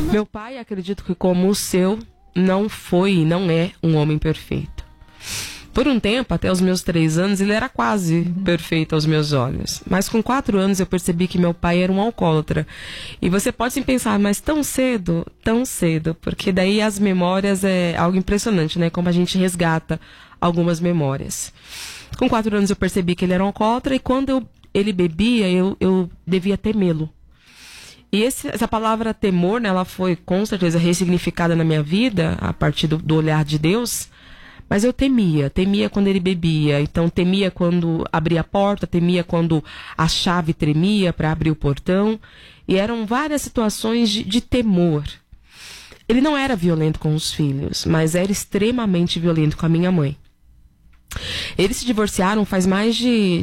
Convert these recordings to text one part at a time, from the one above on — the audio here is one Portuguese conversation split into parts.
Meu pai, acredito que como o seu, não foi e não é um homem perfeito. Por um tempo, até os meus 3 anos, ele era quase perfeito aos meus olhos. Mas com 4 anos eu percebi que meu pai era um alcoólatra. E você pode sim pensar, mas tão cedo? Tão cedo. Porque daí as memórias é algo impressionante, né? Como a gente resgata algumas memórias. Com 4 anos eu percebi que ele era um alcoólatra e quando ele bebia, eu devia temê-lo. E essa palavra temor, né, ela foi com certeza ressignificada na minha vida, a partir do olhar de Deus. Mas eu temia quando ele bebia, então temia quando abria a porta, temia quando a chave tremia para abrir o portão. E eram várias situações de temor. Ele não era violento com os filhos, mas era extremamente violento com a minha mãe. Eles se divorciaram faz mais de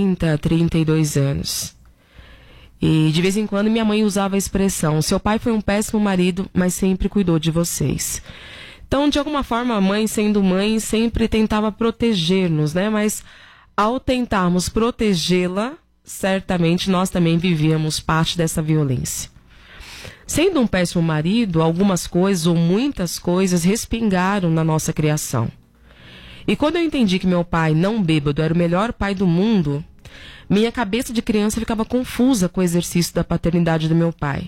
32 anos. E de vez em quando minha mãe usava a expressão: seu pai foi um péssimo marido, mas sempre cuidou de vocês. Então, de alguma forma, a mãe, sendo mãe, sempre tentava proteger-nos, né? Mas ao tentarmos protegê-la, certamente nós também vivíamos parte dessa violência. Sendo um péssimo marido, algumas coisas ou muitas coisas respingaram na nossa criação. E quando eu entendi que meu pai, não bêbado, era o melhor pai do mundo, minha cabeça de criança ficava confusa com o exercício da paternidade do meu pai.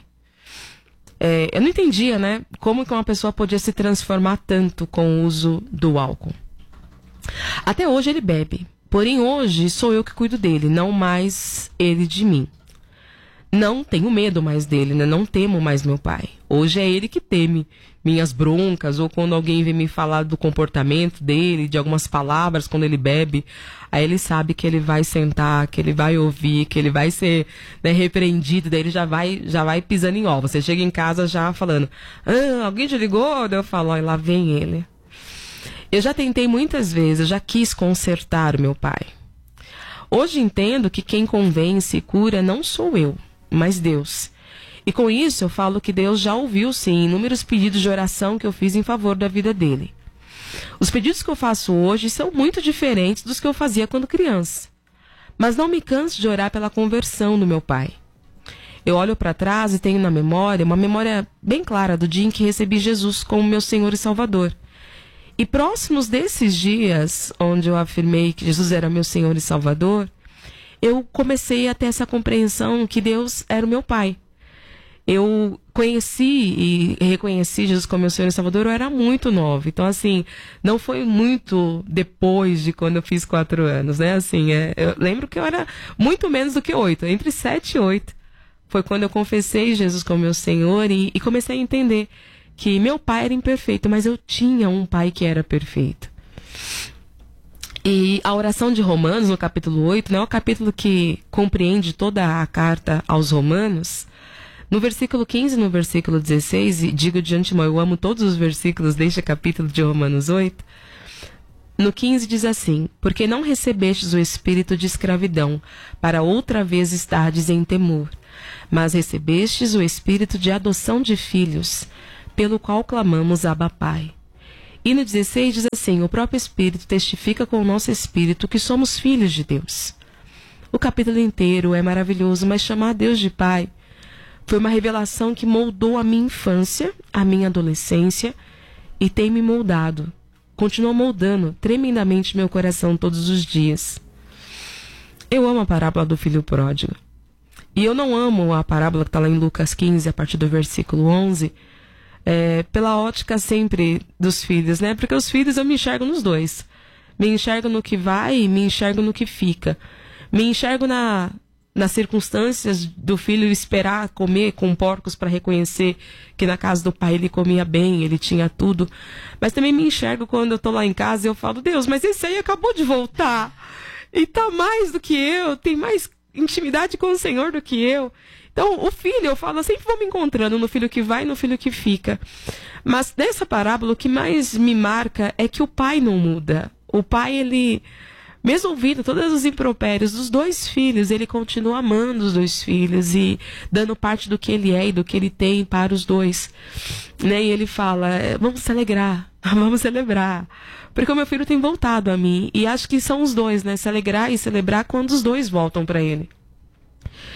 Eu não entendia, né, como que uma pessoa podia se transformar tanto com o uso do álcool. Até hoje ele bebe, porém hoje sou eu que cuido dele, não mais ele de mim. Não tenho medo mais dele, né? Não temo mais meu pai. Hoje é ele que teme minhas broncas, ou quando alguém vem me falar do comportamento dele, de algumas palavras quando ele bebe, aí ele sabe que ele vai sentar, que ele vai ouvir, que ele vai ser, né, repreendido, daí ele já vai pisando em ovos. Você chega em casa já falando: alguém te ligou? Daí eu falo: ó, lá vem ele. Eu já tentei muitas vezes, eu já quis consertar o meu pai. Hoje entendo que quem convence e cura não sou eu, mas Deus. E com isso eu falo que Deus já ouviu, sim, inúmeros pedidos de oração que eu fiz em favor da vida dele. Os pedidos que eu faço hoje são muito diferentes dos que eu fazia quando criança. Mas não me canso de orar pela conversão do meu pai. Eu olho para trás e tenho na memória, uma memória bem clara do dia em que recebi Jesus como meu Senhor e Salvador. E próximos desses dias, onde eu afirmei que Jesus era meu Senhor e Salvador, eu comecei a ter essa compreensão que Deus era o meu pai. Eu conheci e reconheci Jesus como meu Senhor e Salvador, eu era muito nova. Então, assim, não foi muito depois de quando eu fiz 4 anos, né? Assim, eu lembro que eu era muito menos do que 8, entre 7 e 8. Foi quando eu confessei Jesus como meu Senhor e comecei a entender que meu pai era imperfeito, mas eu tinha um pai que era perfeito. E a oração de Romanos, no capítulo 8, né, é o capítulo que compreende toda a carta aos Romanos. No versículo 15 e no versículo 16, e digo de antemão, eu amo todos os versículos deste capítulo de Romanos 8. No 15 diz assim: porque não recebestes o espírito de escravidão, para outra vez estardes em temor, mas recebestes o espírito de adoção de filhos, pelo qual clamamos Abba Pai. E no 16 diz assim: o próprio Espírito testifica com o nosso espírito que somos filhos de Deus. O capítulo inteiro é maravilhoso, mas chamar Deus de Pai foi uma revelação que moldou a minha infância, a minha adolescência, e tem me moldado, continua moldando tremendamente meu coração todos os dias. Eu amo a parábola do filho pródigo. E eu não amo a parábola que está lá em Lucas 15, a partir do versículo 11, pela ótica sempre dos filhos, né? Porque os filhos eu me enxergo nos dois. Me enxergo no que vai e me enxergo no que fica. Me enxergo nas circunstâncias do filho esperar comer com porcos para reconhecer que na casa do pai ele comia bem, ele tinha tudo. Mas também me enxergo quando eu estou lá em casa e eu falo: Deus, mas esse aí acabou de voltar e tá mais do que eu, tem mais intimidade com o Senhor do que eu. Então, o filho, eu falo, eu sempre vou me encontrando no filho que vai e no filho que fica. Mas dessa parábola, o que mais me marca é que o pai não muda. O pai, ele, mesmo ouvindo todos os impropérios dos 2 filhos, ele continua amando os 2 filhos e dando parte do que ele é e do que ele tem para os 2. Né? E ele fala: vamos se alegrar, vamos celebrar. Porque o meu filho tem voltado a mim. E acho que são os 2, né? Se alegrar e celebrar quando os 2 voltam para ele.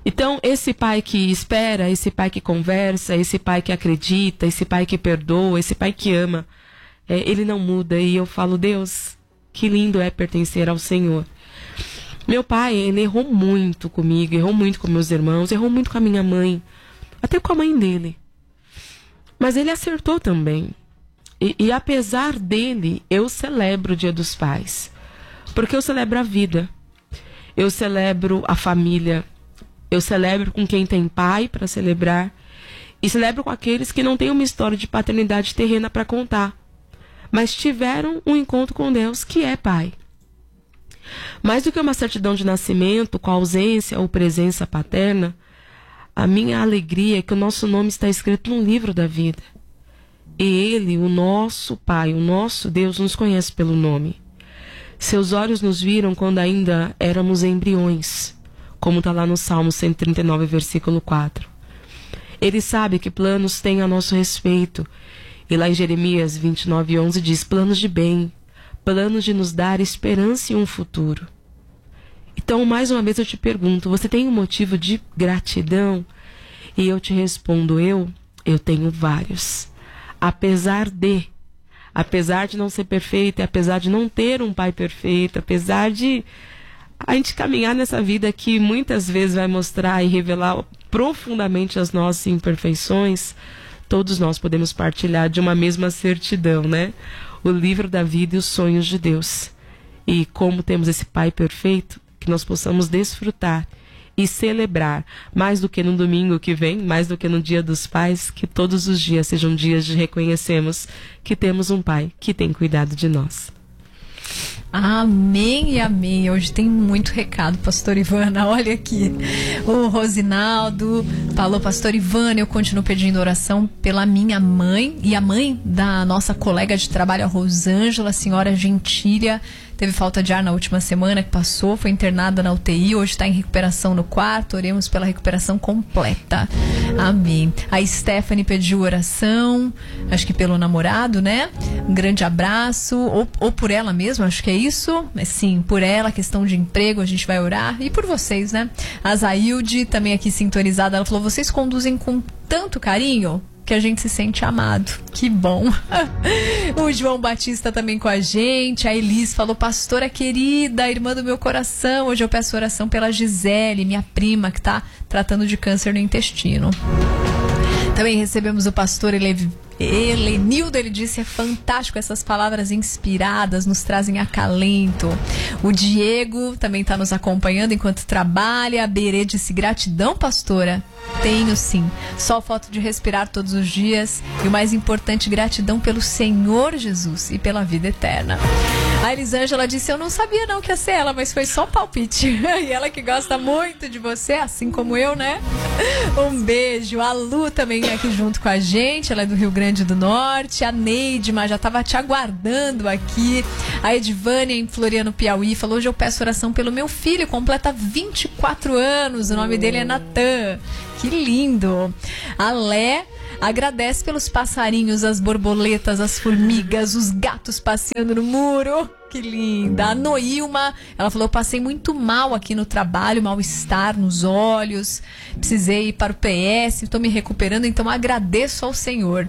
Então, esse pai que espera, esse pai que conversa, esse pai que acredita, esse pai que perdoa, esse pai que ama, ele não muda. E eu falo, Deus, que lindo é pertencer ao Senhor. Meu pai, ele errou muito comigo, errou muito com meus irmãos, errou muito com a minha mãe, até com a mãe dele. Mas ele acertou também. E apesar dele, eu celebro o Dia dos Pais. Porque eu celebro a vida. Eu celebro a família. Eu celebro com quem tem pai para celebrar. E celebro com aqueles que não têm uma história de paternidade terrena para contar, mas tiveram um encontro com Deus, que é pai. Mais do que uma certidão de nascimento, com ausência ou presença paterna, a minha alegria é que o nosso nome está escrito no livro da vida. E Ele, o nosso Pai, o nosso Deus, nos conhece pelo nome. Seus olhos nos viram quando ainda éramos embriões, como está lá no Salmo 139, versículo 4. Ele sabe que planos tem a nosso respeito. E lá em Jeremias 29:11 diz, planos de bem, planos de nos dar esperança e um futuro. Então, mais uma vez eu te pergunto, você tem um motivo de gratidão? E eu te respondo, eu tenho vários. Apesar de não ser perfeita, apesar de não ter um pai perfeito, apesar de a gente caminhar nessa vida que muitas vezes vai mostrar e revelar profundamente as nossas imperfeições, todos nós podemos partilhar de uma mesma certidão, né? O livro da vida e os sonhos de Deus. E como temos esse Pai perfeito, que nós possamos desfrutar e celebrar, mais do que no domingo que vem, mais do que no Dia dos Pais, que todos os dias sejam dias de reconhecermos que temos um Pai que tem cuidado de nós. Amém e amém. Hoje tem muito recado, pastor Ivana. Olha aqui, o Rosinaldo falou, pastor Ivana, eu continuo pedindo oração pela minha mãe e a mãe da nossa colega de trabalho, a Rosângela, a senhora Gentília. Teve falta de ar na última semana que passou, foi internada na UTI, hoje está em recuperação no quarto. Oremos pela recuperação completa. Amém. A Stephanie pediu oração, acho que pelo namorado, né? Um grande abraço, ou por ela mesma, acho que é isso. Mas sim, por ela, questão de emprego, a gente vai orar. E por vocês, né? A Zailde, também aqui sintonizada, ela falou, vocês conduzem com tanto carinho que a gente se sente amado. Que bom. O João Batista também com a gente. A Elis falou, pastora querida, irmã do meu coração, hoje eu peço oração pela Gisele, minha prima, que está tratando de câncer no intestino. Também recebemos o pastor Helenildo, ele disse, é fantástico, essas palavras inspiradas nos trazem acalento. O Diego também está nos acompanhando enquanto trabalha. A Berê disse, gratidão, pastora. Tenho sim, só o fato de respirar todos os dias e o mais importante, gratidão pelo Senhor Jesus e pela vida eterna. A Elisângela disse, eu não sabia não que ia ser ela, mas foi só palpite. E ela que gosta muito de você, assim como eu, né? Um beijo. A Lu também é aqui junto com a gente, ela é do Rio Grande do Norte. A Neide, mas já estava te aguardando aqui. A Edvânia em Floriano, Piauí, falou, hoje eu peço oração pelo meu filho, completa 24 anos, o nome dele é Natan. Que lindo! A Lé agradece pelos passarinhos, as borboletas, as formigas, os gatos passeando no muro. Que linda! A Noilma, ela falou, eu passei muito mal aqui no trabalho, mal-estar nos olhos, precisei ir para o PS, estou me recuperando, então agradeço ao Senhor.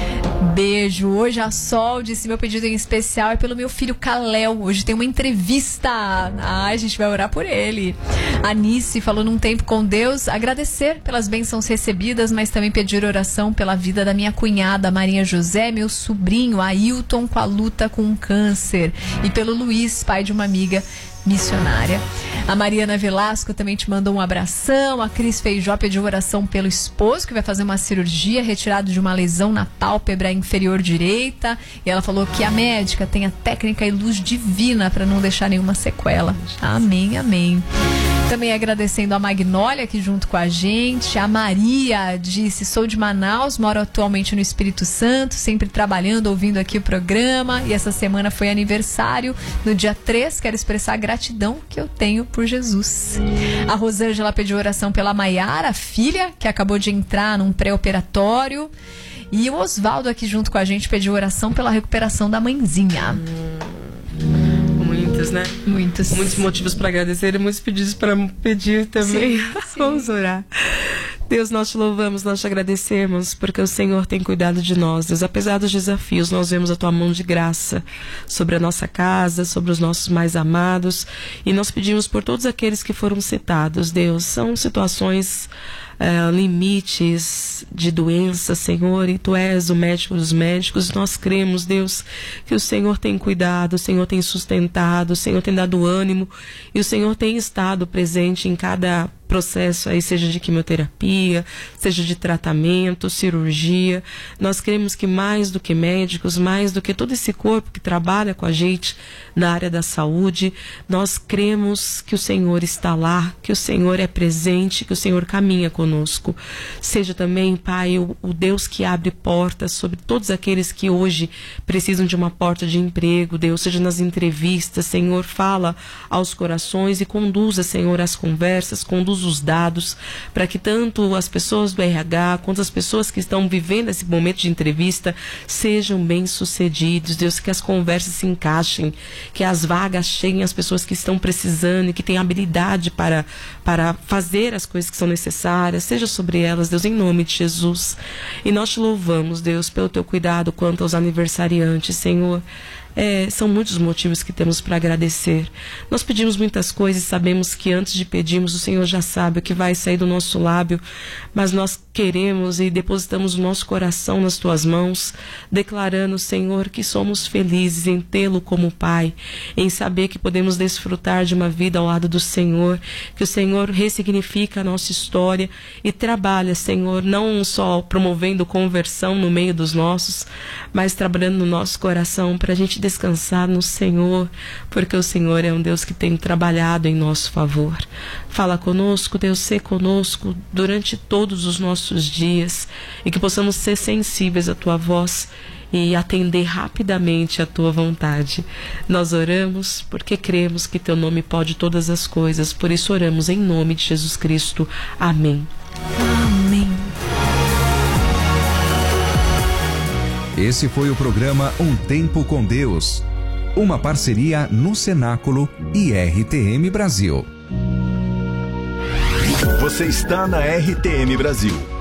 Beijo. Hoje a Sol disse, meu pedido em especial é pelo meu filho Kalel, hoje tem uma entrevista, a gente vai orar por ele. A Nice falou, num tempo com Deus, agradecer pelas bênçãos recebidas, mas também pedir oração pela vida da minha cunhada Maria José, meu sobrinho Ailton, com a luta com um câncer, e pelo Luiz, pai de uma amiga missionária. A Mariana Velasco também te mandou um abração. A Cris Feijó pediu oração pelo esposo, que vai fazer uma cirurgia, retirado de uma lesão na pálpebra inferior direita, e ela falou que a médica tem a técnica e luz divina para não deixar nenhuma sequela. Amém, amém. Também agradecendo a Magnólia aqui junto com a gente. A Maria disse, sou de Manaus, moro atualmente no Espírito Santo, sempre trabalhando, ouvindo aqui o programa, e essa semana foi aniversário, no dia 3, quero expressar a gratidão que eu tenho por Jesus. A Rosângela pediu oração pela Maiara, filha, que acabou de entrar num pré-operatório, e o Osvaldo aqui junto com a gente pediu oração pela recuperação da mãezinha. Muito Muitos, né? Muitos. Muitos motivos para agradecer e muitos pedidos para pedir também. Sim. Vamos orar. Deus, nós te louvamos, nós te agradecemos, porque o Senhor tem cuidado de nós. Deus, apesar dos desafios, nós vemos a tua mão de graça sobre a nossa casa, sobre os nossos mais amados, e nós pedimos por todos aqueles que foram citados, Deus. São situações, limites de doença, Senhor, e tu és o médico dos médicos. Nós cremos, Deus, que o Senhor tem cuidado, o Senhor tem sustentado, o Senhor tem dado ânimo, e o Senhor tem estado presente em cada processo aí, seja de quimioterapia, seja de tratamento, cirurgia. Nós cremos que mais do que médicos, mais do que todo esse corpo que trabalha com a gente na área da saúde, nós cremos que o Senhor está lá, que o Senhor é presente, que o Senhor caminha conosco. Seja também, Pai, o Deus que abre portas sobre todos aqueles que hoje precisam de uma porta de emprego, Deus, seja nas entrevistas, Senhor, fala aos corações e conduza, Senhor, as conversas, conduz os dados, para que tanto as pessoas do RH quanto as pessoas que estão vivendo esse momento de entrevista sejam bem-sucedidos, Deus, que as conversas se encaixem, que as vagas cheguem às pessoas que estão precisando e que têm habilidade para fazer as coisas que são necessárias, seja sobre elas, Deus, em nome de Jesus. E nós te louvamos, Deus, pelo teu cuidado quanto aos aniversariantes, Senhor. São muitos motivos que temos para agradecer. Nós pedimos muitas coisas e sabemos que antes de pedirmos, o Senhor já sabe o que vai sair do nosso lábio, mas nós queremos e depositamos o nosso coração nas tuas mãos, declarando, Senhor, que somos felizes em tê-lo como Pai, em saber que podemos desfrutar de uma vida ao lado do Senhor, que o Senhor ressignifica a nossa história e trabalha, Senhor, não só promovendo conversão no meio dos nossos, mas trabalhando no nosso coração para a gente descansar no Senhor, porque o Senhor é um Deus que tem trabalhado em nosso favor. Fala conosco, Deus, ser conosco durante todos os nossos dias e que possamos ser sensíveis à tua voz e atender rapidamente à tua vontade. Nós oramos porque cremos que teu nome pode todas as coisas, por isso oramos em nome de Jesus Cristo. Amém. Amém. Esse foi o programa Um Tempo com Deus, uma parceria no Cenáculo e RTM Brasil. Você está na RTM Brasil.